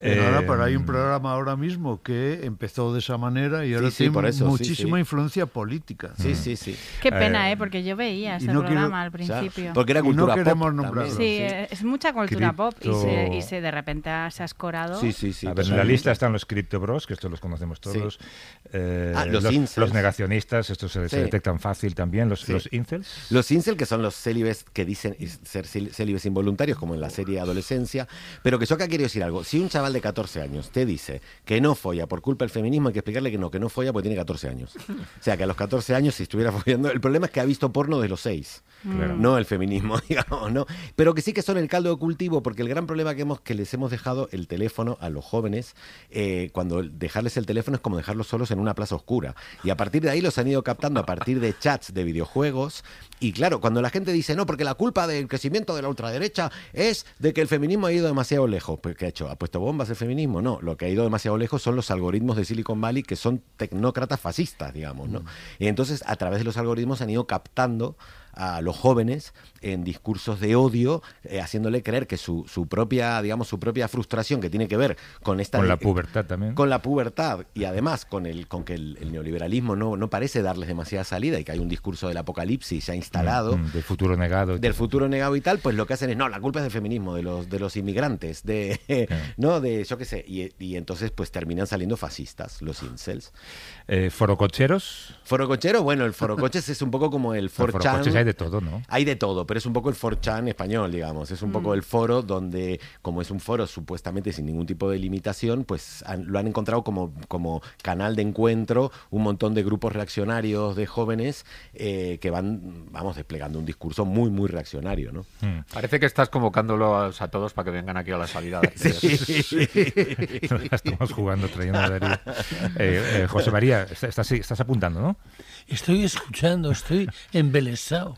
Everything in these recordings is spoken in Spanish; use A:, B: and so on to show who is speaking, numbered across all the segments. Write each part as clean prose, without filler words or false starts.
A: Pero hay un programa ahora mismo que empezó de esa manera y ahora tiene muchísima influencia política.
B: Sí.
C: Qué pena, porque yo veía ese programa al principio.
B: O sea, porque era cultura
A: no queremos nombrarlo.
C: Sí, es mucha cultura pop y se de repente se ha escorado.
B: Sí.
D: A ver, en la lista están los Crypto Bros, que estos los conocemos todos. Los negacionistas, estos se detectan fácil también. Los incels.
B: Los incels, que son los célibes que dicen ser célibes involuntarios, como en la serie Adolescencia. Pero que yo acá quiero decir algo. Si un chaval de 14 años te dice que no folla por culpa del feminismo, hay que explicarle que no folla porque tiene 14 años. O sea, que a los 14 años, si estuviera follando... El problema es que ha visto porno de los 6. Claro. No el feminismo, digamos, ¿no? Pero que sí que son el caldo de cultivo, porque el gran problema que les hemos dejado el teléfono a los jóvenes, cuando dejarles el teléfono es como dejarlos solos en una plaza oscura. Y a partir de ahí los han ido captando a partir de chats de videojuegos. Y claro, cuando la gente dice, no, porque la culpa del crecimiento de la ultraderecha es de que el feminismo ha ido demasiado lejos. Pues, ¿qué ha hecho? ¿Ha puesto bombas el feminismo? No, lo que ha ido demasiado lejos son los algoritmos de Silicon Valley, que son tecnócratas fascistas, digamos, ¿no? Y entonces, a través de los algoritmos han ido captando a los jóvenes en discursos de odio, haciéndole creer que su propia frustración, que tiene que ver con
D: la pubertad también.
B: Con la pubertad, y además con que el neoliberalismo no parece darles demasiada salida, y que hay un discurso del apocalipsis ya instalado.
D: Del futuro negado.
B: Del futuro negado y tal, pues lo que hacen es, no, la culpa es del feminismo, de los inmigrantes, no, de yo qué sé, y entonces pues terminan saliendo fascistas, los incels.
D: ¿Forococheros?
B: Forococheros, bueno, el forocoches es un poco como el 4chan.
D: Hay de todo, ¿no?
B: Hay de todo, pero es un poco el 4chan español, digamos. Es un poco el foro donde, como es un foro supuestamente sin ningún tipo de limitación, pues lo han encontrado como canal de encuentro un montón de grupos reaccionarios de jóvenes que van, desplegando un discurso muy, muy reaccionario, ¿no?
E: Parece que estás convocándolos a todos para que vengan aquí a la salida.
D: Sí. Estamos jugando, trayendo a Darío. José María, estás apuntando, ¿no?
F: Estoy escuchando, estoy embelesado.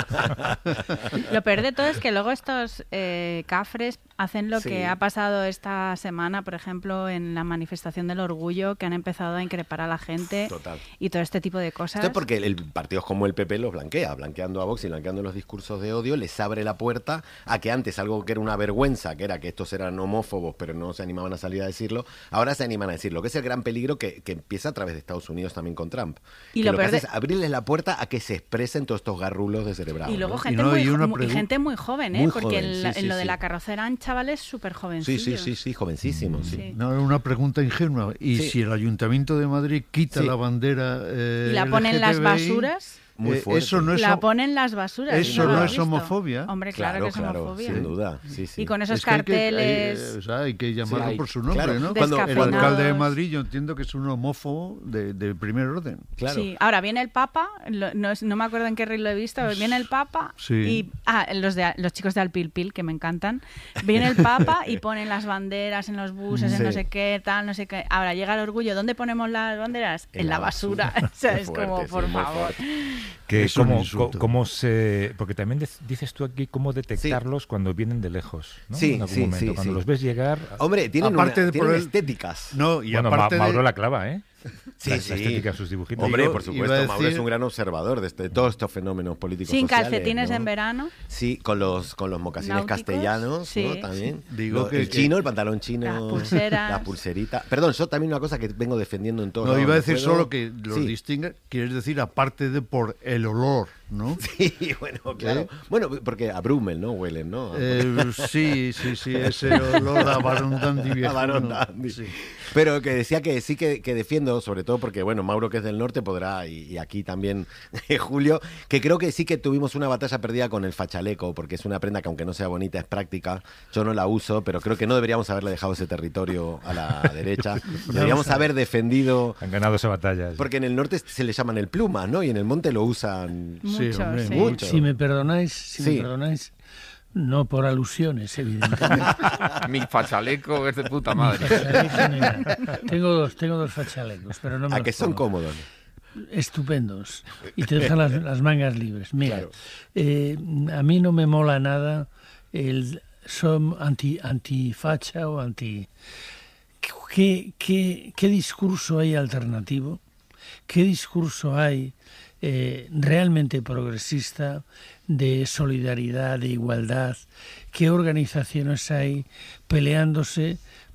C: Lo peor de todo es que luego estos cafres hacen lo que ha pasado esta semana, por ejemplo, en la manifestación del orgullo, que han empezado a increpar a la gente. Total. Y todo este tipo de cosas.
B: Esto es porque partidos como el PP los blanqueando a Vox y blanqueando los discursos de odio, les abre la puerta a que antes algo que era una vergüenza, que era que estos eran homófobos, pero no se animaban a salir a decirlo, ahora se animan a decirlo, que es el gran peligro que empieza a través de Estados Unidos también con Trump. Y lo que hace es abrirles la puerta a que se expresen todos estos garrulos descerebrados.
C: Y luego
B: ¿no?
C: gente muy joven,
B: muy
C: porque
B: joven,
C: en lo de la carrocera eran chavales súper jovencillos.
B: Sí, jovencísimos. Sí.
A: No, una pregunta ingenua. ¿Y si el Ayuntamiento de Madrid quita la bandera
C: y la ponen en las basuras?
B: Muy fuerte.
A: Eso no es
C: la ponen las basuras.
A: Eso no es homofobia.
C: Hombre, claro que es homofobia.
B: Sin duda. Sí.
C: Y con esos carteles...
A: hay que llamarlo por su nombre, ¿no?
B: Cuando
A: el alcalde de Madrid, yo entiendo que es un homófobo de primer orden.
B: Claro.
C: Sí. Ahora viene el Papa, no me acuerdo en qué reel lo he visto, viene el Papa y... los chicos de Alpilpil, que me encantan. Viene el Papa y ponen las banderas en los buses, en no sé qué, tal, no sé qué. Ahora llega el orgullo. ¿Dónde ponemos las banderas? En la basura. O sea, es fuerte, como, por favor...
D: Que porque también dices tú aquí cómo detectarlos cuando vienen de lejos, ¿no?
B: Sí,
D: en algún momento, cuando los ves llegar.
B: Hombre, tienen estéticas.
A: No, y
D: bueno,
A: aparte
D: Mauro la clava, ¿eh?
B: Sí.
D: La estética de sus dibujitos.
B: Hombre, por supuesto, Mauro es un gran observador de todos estos fenómenos políticos
C: sin
B: sociales.
C: Sin calcetines, ¿no? En verano.
B: Sí, con los mocasines náuticos, castellanos, ¿no? También.
A: Digo
B: el pantalón chino, la pulserita. Perdón, yo también una cosa que vengo defendiendo en todos
A: lados. No, iba a decir solo que los distingue, quieres decir, aparte de por el olor, ¿no?
B: Sí, bueno, claro. Bueno, porque a Brummel, ¿no? Huelen, ¿no?
A: Sí, ese olor a Barón Dandy viejo.
B: Sí. Pero que decía que sí que defiendo, sobre todo porque, bueno, Mauro, que es del norte, podrá, y aquí también Julio, que creo que sí que tuvimos una batalla perdida con el fachaleco, porque es una prenda que, aunque no sea bonita, es práctica. Yo no la uso, pero creo que no deberíamos haberle dejado ese territorio a la derecha. Deberíamos haber defendido...
D: Han ganado esa batalla.
B: Porque en el norte se le llaman el pluma, ¿no? Y en el monte lo usan mucho.
F: Si me perdonáis, no por alusiones, evidentemente.
E: Mi fachaleco es de puta madre.
F: Tengo dos fachalecos, pero no me
B: que son cómodos.
F: Estupendos. Y te dejan las mangas libres. Mira, a mí no me mola nada son antifacha o anti... ¿Qué discurso hay alternativo? ¿Qué discurso hay realmente progresista, de solidaridad, de igualdad? ¿Qué organizaciones hay peleándose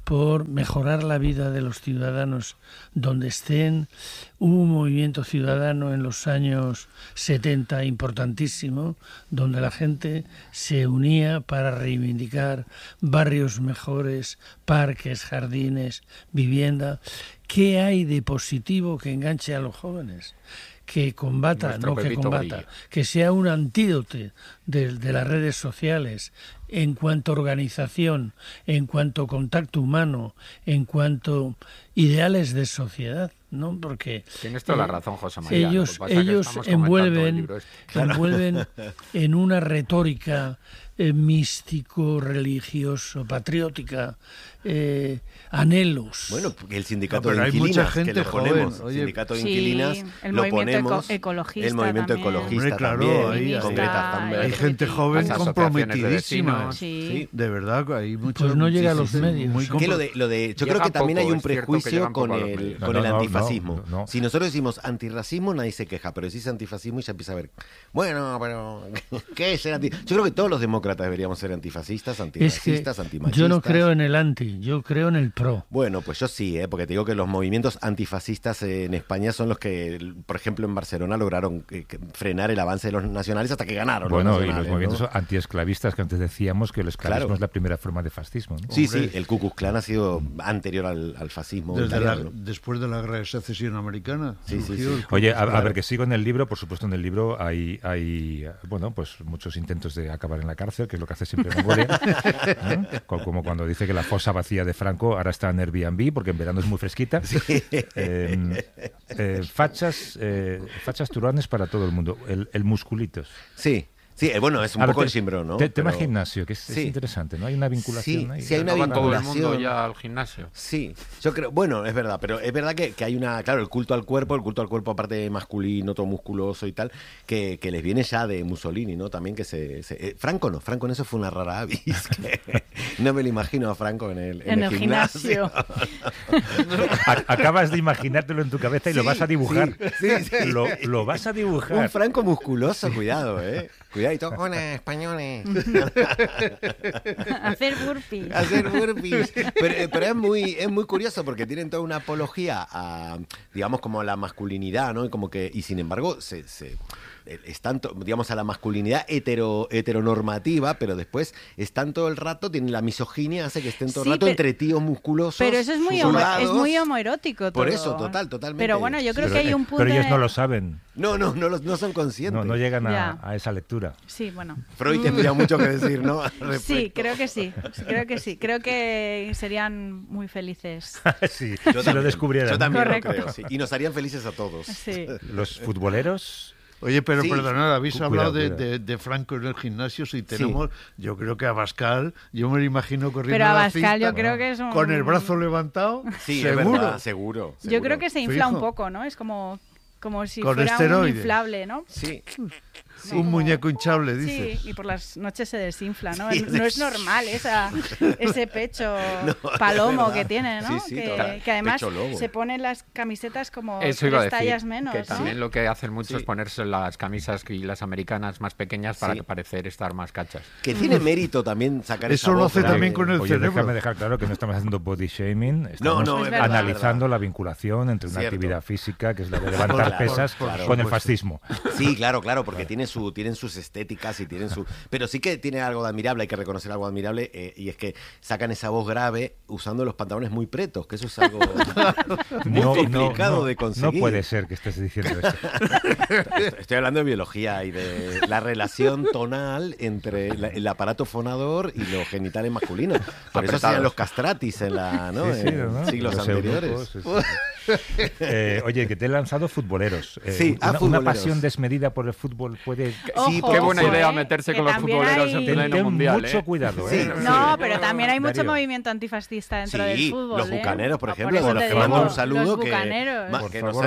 F: por mejorar la vida de los ciudadanos donde estén. Hubo un movimiento ciudadano en los años 70 importantísimo, donde la gente se unía para reivindicar barrios mejores, parques, jardines, vivienda. ¿Qué hay de positivo que enganche a los jóvenes? Que combata, que sea un antídoto de las redes sociales en cuanto a organización, en cuanto a contacto humano, en cuanto a ideales de sociedad, ¿no? Porque
E: tienes toda la razón, José María.
F: Ellos envuelven en una retórica místico, religioso, patriótica, anhelos.
B: Bueno, porque el sindicato de inquilinas, mucha gente que lo ponemos, joven, el sindicato de inquilinas,
C: el
B: lo
C: movimiento
B: ponemos,
C: ecologista
B: el movimiento
C: también.
B: ecologista
A: claro,
B: también, con Greta Thunberg.
A: Hay gente joven comprometidísima.
C: Sí.
A: De verdad, hay muchos.
F: Pues no llega a los medios.
B: Yo creo que también hay un prejuicio con el antifascismo.
D: No.
B: Si nosotros decimos antirracismo, nadie se queja, pero decís antifascismo y ya empieza a ver, bueno, pero ¿qué es ser antifascista? Yo creo que todos los demócratas deberíamos ser antifascistas, antirracistas, antimachistas.
F: Yo no creo en el anti, yo creo en el pro.
B: Bueno, pues yo sí, porque te digo que los movimientos antifascistas en España son los que, por ejemplo, en Barcelona lograron frenar el avance de los nacionales hasta que ganaron.
D: Bueno, y los movimientos antiesclavistas, que antes decíamos que el esclavismo es la primera forma de fascismo, ¿no?
B: Sí, el Ku Klux Klan ha sido anterior al fascismo italiano.
A: Después de la Guerra de Secesión Americana.
B: Sí.
D: Oye, a ver, que sigo en el libro, por supuesto en el libro hay bueno, pues muchos intentos de acabar en la cárcel, que es lo que hace siempre Mongolia, ¿no? Como cuando dice que la fosa vacía de Franco ahora está en Airbnb, porque en verano es muy fresquita. Sí. Fachas turones para todo el mundo. El musculitos.
B: Sí. Sí, bueno, es un poco el Simbrón, ¿no?
D: Tema gimnasio, que es interesante, ¿no? Hay una vinculación ahí.
E: Sí, hay una vinculación. Todo el mundo ya al gimnasio.
B: Sí, yo creo, bueno, es verdad, pero es verdad que hay claro, el culto al cuerpo aparte masculino, todo musculoso y tal, que les viene ya de Mussolini, ¿no? También que Franco en eso fue una rara avis, que no me lo imagino a Franco en el gimnasio.
D: Acabas de imaginártelo en tu cabeza y lo vas a dibujar.
B: Sí.
D: Lo vas a dibujar.
B: Un Franco musculoso, cuidado, Cuidadito con españoles.
C: Hacer burpees.
B: Pero es muy curioso porque tienen toda una apología a, digamos, como a la masculinidad, ¿no? Y sin embargo es tanto, digamos, a la masculinidad heteronormativa, pero después están todo el rato, tienen la misoginia, hace que estén todo el rato entre tíos musculosos.
C: Pero eso es muy homoerótico todo.
B: Por eso, totalmente.
C: Pero bueno, yo creo que hay un punto.
D: Pero ellos no lo saben.
B: No son conscientes.
D: No llegan a esa lectura.
C: Sí, bueno.
B: Freud tendría mucho que decir, ¿no?
C: Sí, creo que sí. Creo que serían muy felices.
D: Sí, si lo descubrieran.
B: Yo también lo creo, sí. Y nos harían felices a todos.
C: Sí.
D: Los futboleros...
A: Oye, pero perdonad, habéis hablado de Franco en el gimnasio, si tenemos, yo creo que Abascal, yo me lo imagino corriendo.
C: Pero Abascal yo creo que es un...
A: Con el brazo levantado,
B: sí,
A: seguro.
B: Es verdad, seguro.
C: Yo creo que se infla un poco, ¿no? Es como si fuera
A: esteroides.
C: Un inflable, ¿no?
B: Sí.
A: Un muñeque hinchable, dices.
C: Sí, y por las noches se desinfla, ¿no? No es normal ese pecho palomo que tiene, ¿no?
B: Sí,
C: que además se ponen las camisetas como 3 tallas menos.
E: Que también lo que hacen mucho es ponerse las camisas y las americanas más pequeñas para parecer estar más cachas.
B: Que tiene mérito también sacar
A: eso lo hace también con el cerebro.
D: Déjame dejar claro que no estamos haciendo body shaming, estamos analizando la vinculación entre una actividad física, que es la de levantar pesas, con el fascismo.
B: Sí, claro, porque tienen sus estéticas y pero sí que tiene algo de admirable, hay que reconocer algo admirable, y es que sacan esa voz grave usando los pantalones muy pretos, que eso es algo muy complicado de conseguir.
D: No puede ser que estés diciendo eso.
B: Estoy hablando de biología y de la relación tonal entre el aparato fonador y los genitales masculinos. Por eso hacían los castratis en siglos anteriores.
D: Oye, que te he lanzado futboleros.
B: Una
D: pasión desmedida por el fútbol puede...
E: Sí, qué buena idea meterse con los futboleros en pleno mundial.
D: Mucho cuidado,
C: No, pero también hay mucho movimiento antifascista dentro del fútbol.
B: Los bucaneros, por ejemplo, los que mando un saludo que nos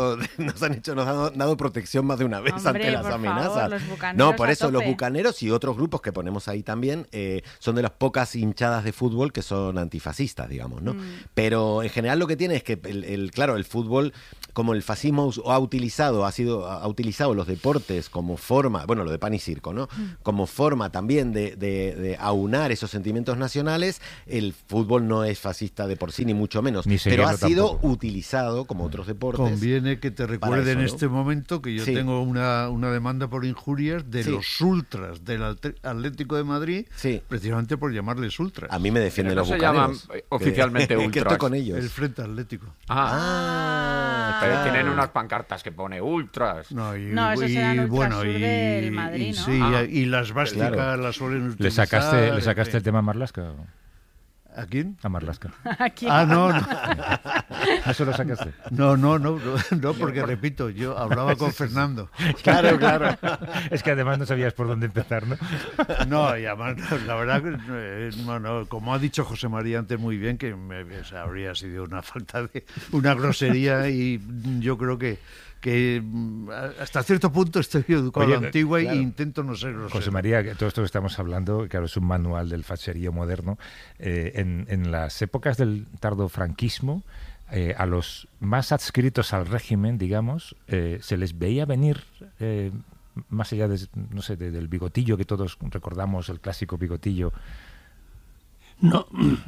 B: han dado protección más de una vez ante las amenazas. No, por eso los bucaneros y otros grupos que ponemos ahí también son de las pocas hinchadas de fútbol que son antifascistas, digamos, ¿no? Pero en general lo que tiene es que el claro, el fútbol, como el fascismo ha utilizado los deportes como forma, bueno, lo de pan y circo, ¿no? Como forma también de aunar esos sentimientos nacionales, el fútbol no es fascista de por sí, ni mucho menos, pero ha sido utilizado como otros deportes.
A: Conviene que te recuerde en este momento que yo tengo una demanda por injurias de los ultras del Atlético de Madrid, precisamente por llamarles ultras.
B: A mí me defienden los bucaneros.
E: No se llaman oficialmente ultras.
B: Que estoy con ellos.
A: El Frente Atlético.
E: Pero tienen unas pancartas que pone ultras.
C: No, esos eran ultras del Madrid, ¿no?
A: Sí, y las básicas las suelen utilizar.
D: ¿Le sacaste el tema a Marlaska?
A: ¿A quién?
D: A Marlaska.
A: No.
D: ¿Eso lo sacaste?
A: No, porque repito, yo hablaba con Fernando.
B: Claro.
D: Es que además no sabías por dónde empezar, ¿no?
A: No, y además, la verdad, como ha dicho José María antes muy bien, que habría sido una falta de una grosería, y yo creo que hasta cierto punto estoy educado a la antigua e intento no ser grosero.
D: José María, todo esto que estamos hablando, claro, es un manual del facherío moderno. En las épocas del tardofranquismo, a los más adscritos al régimen, digamos, se les veía venir, más allá del bigotillo que todos recordamos, el clásico bigotillo.
F: No.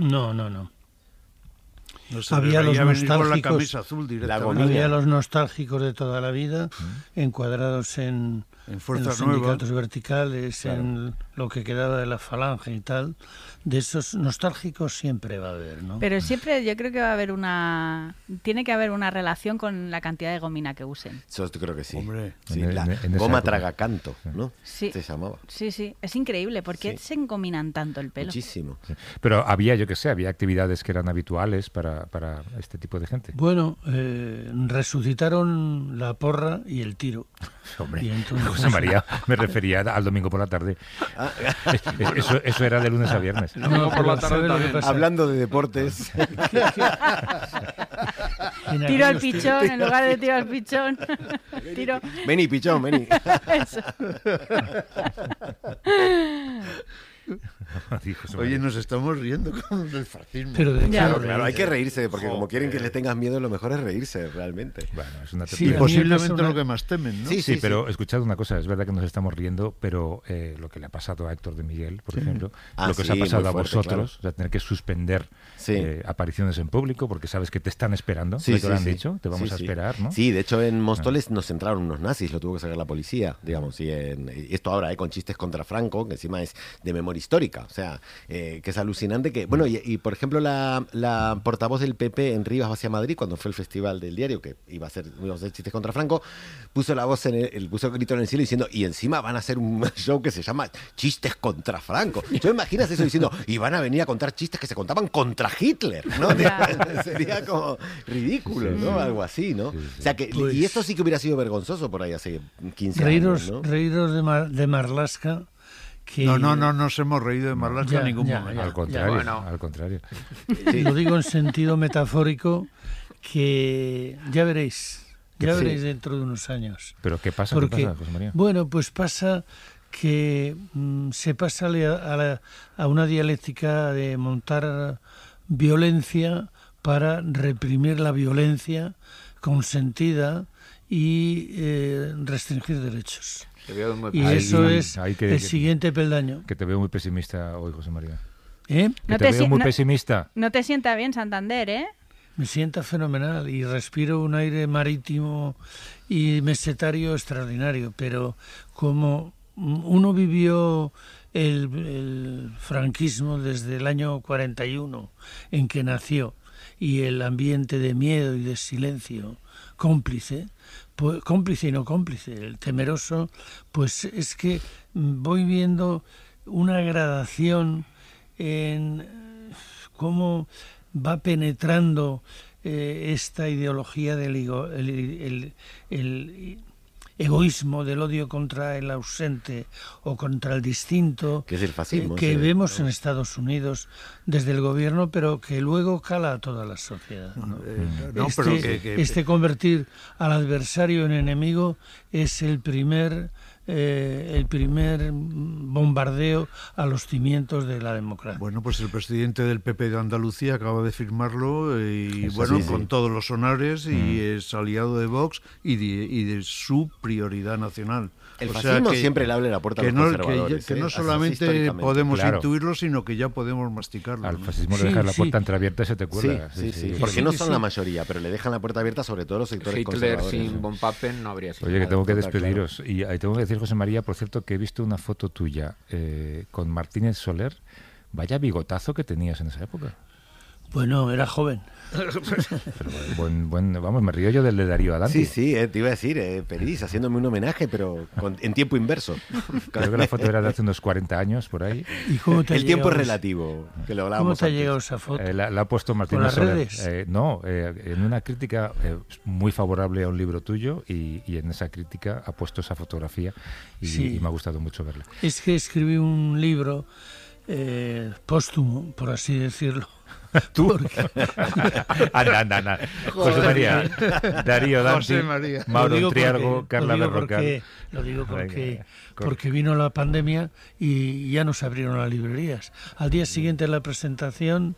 F: Había los nostálgicos de toda la vida, encuadrados en
A: fuerzas
F: los sindicatos verticales, en lo que quedaba de la falange y tal. De esos nostálgicos siempre va a haber, ¿no?
C: Pero siempre yo creo que va a haber tiene que haber una relación con la cantidad de gomina que usen.
B: Yo creo que sí.
A: Hombre,
B: la goma tragacanto, ¿no?
C: Sí.
B: Se llamaba.
C: Sí, es increíble. ¿Por qué se engominan tanto el pelo?
B: Muchísimo.
D: Sí. Pero había actividades que eran habituales para este tipo de gente.
F: Bueno, resucitaron la porra y el tiro.
D: Hombre, José María, me refería al domingo por la tarde. Eso era de lunes a viernes.
E: No, por la tarde también.
B: Hablando de deportes.
C: Tiro al pichón, en lugar de tiro al pichón. Tiro.
B: Vení, pichón, vení.
C: Eso.
A: Oye, nos estamos riendo con el fascismo.
F: Pero
B: claro, hay que reírse, porque como quieren que le tengas miedo, lo mejor es reírse, realmente.
D: Bueno, es una
A: y posiblemente lo que más temen, ¿no?
D: Sí, pero escuchad una cosa, es verdad que nos estamos riendo, pero lo que le ha pasado a Héctor de Miguel, por ejemplo, lo que os ha pasado a vosotros, o sea, tener que suspender apariciones en público, porque sabes que te están esperando, te lo han dicho, te vamos a esperar, ¿no?
B: Sí, de hecho en Móstoles nos entraron unos nazis, lo tuvo que sacar la policía, digamos, y esto ahora con chistes contra Franco, que encima es de memoria histórica, o sea, que es alucinante que, bueno, y por ejemplo la portavoz del PP en Rivas hacia Madrid, cuando fue el festival del diario, que iba a hacer chistes contra Franco, puso la voz puso el grito en el cielo diciendo, y encima van a hacer un show que se llama Chistes contra Franco. ¿Tú imaginas eso diciendo, y van a venir a contar chistes que se contaban contra Hitler, ¿no? Sería como ridículo, ¿no? Algo así, ¿no? O sea que, y esto sí que hubiera sido vergonzoso por ahí hace 15 años, ¿no?
F: Reíros de Marlaska.
A: No nos hemos reído de Marlaska en ningún momento.
D: Al contrario.
F: Lo digo en sentido metafórico, que ya veréis dentro de unos años.
D: ¿Pero qué pasa, José María?
F: Bueno, pues pasa que se pasa a una dialéctica de montar violencia para reprimir la violencia consentida y restringir derechos. Y eso es el siguiente peldaño.
D: Que te veo muy pesimista hoy, José María.
F: ¿Eh?
D: Que te veo muy pesimista.
C: No te sienta bien Santander, ¿eh?
F: Me sienta fenomenal y respiro un aire marítimo y mesetario extraordinario, pero como uno vivió el franquismo desde el año 41 en que nació, y el ambiente de miedo y de silencio cómplice y no cómplice, el temeroso, pues es que voy viendo una gradación en cómo va penetrando esta ideología del el egoísmo, del odio contra el ausente o contra el distinto,
B: que es el fascismo,
F: que vemos en Estados Unidos desde el gobierno, pero que luego cala a toda la sociedad, ¿no? Convertir al adversario en enemigo es el primer el primer bombardeo a los cimientos de la democracia.
A: Bueno, pues el presidente del PP de Andalucía acaba de firmarlo y
B: Eso
A: bueno,
B: sí,
A: con
B: sí.
A: todos los honores y es aliado de Vox y de su prioridad nacional.
B: El
A: O sea
B: fascismo
A: que-
B: siempre le abre la puerta a
A: que
B: los conservadores.
A: que no
B: Así
A: solamente
B: históricamente.
A: podemos
D: Claro.
A: intuirlo, sino que ya podemos masticarlo.
D: Al
A: ¿no?
D: fascismo
F: Sí,
D: le dejas la
F: sí.
D: puerta entreabierta y se te
B: Sí,
D: cuela.
B: sí. Porque
F: Sí,
B: no
F: sí,
B: son
F: sí.
B: la mayoría, pero le dejan la puerta abierta sobre todo los sectores
E: Hitler
B: conservadores.
E: sin von Papen no habría sido.
D: Oye, que tengo que
B: Total,
D: despediros. Y tengo que decir, José María, por cierto, que he visto una foto tuya con Martínez Soler. Vaya bigotazo que tenías en esa época.
F: Bueno, era joven.
D: Pero vamos, me río yo del de Darío Adanti.
B: Sí, te iba a decir, Peris, haciéndome un homenaje, pero en tiempo inverso.
D: Creo que la foto era de hace unos 40 años, por ahí.
F: ¿Y cómo te ha
B: El tiempo es
F: llegado-
B: relativo, que lo
F: ¿Cómo
B: hablábamos
F: te ha
B: antes.
F: llegado esa foto?
D: La ha puesto Martínez
F: las
D: Soler.
F: redes?
D: No, en una crítica muy favorable a un libro tuyo y en esa crítica ha puesto esa fotografía y,
F: Sí.
D: y me ha gustado mucho verla.
F: Es que escribí un libro póstumo, por así decirlo.
D: Tú. Anda. José María, Darío Danti,
A: José María.
D: Mauro
F: Lo digo
D: Triargo,
F: porque-
D: Carla
F: lo digo
D: Berrocal.
F: porque- Lo digo porque,
D: Venga, corre.
F: porque vino la pandemia y ya no se abrieron las librerías. Al día siguiente de la presentación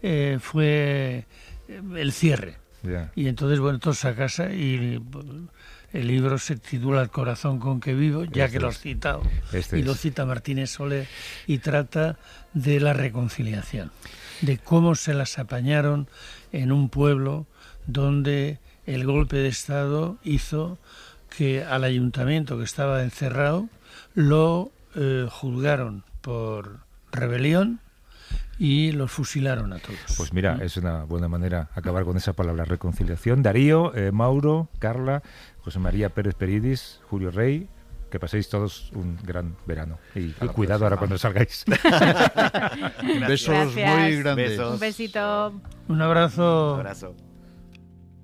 F: fue el cierre.
D: Ya.
F: Y entonces, bueno, todos a casa y el libro se titula El corazón con que vivo, ya
D: Este
F: que lo
D: es.
F: has citado.
D: Este
F: Y lo
D: es.
F: cita Martínez Soler y trata de la reconciliación, de cómo se las apañaron en un pueblo donde el golpe de Estado hizo que al ayuntamiento que estaba encerrado lo juzgaron por rebelión y los fusilaron a todos.
D: Pues mira, es una buena manera acabar con esa palabra, reconciliación. Darío, Mauro, Carla, José María Pérez Peridis, Julio Rey, que paséis todos un gran verano. Y cuidado ahora cuando salgáis.
A: Besos
C: Gracias.
A: muy grandes.
B: Besos.
C: Un besito.
F: Un abrazo.
B: Un abrazo.